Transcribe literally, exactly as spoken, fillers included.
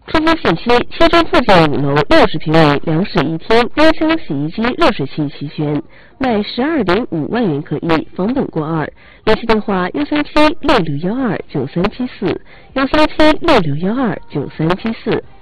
出租信息：西中附近五楼六十平米两室一厅，冰箱、洗衣机、热水器齐全，卖十二点五万元可以，房本过二。联系电话：幺三七六六幺二九三七四，幺三七六六幺二九三七四。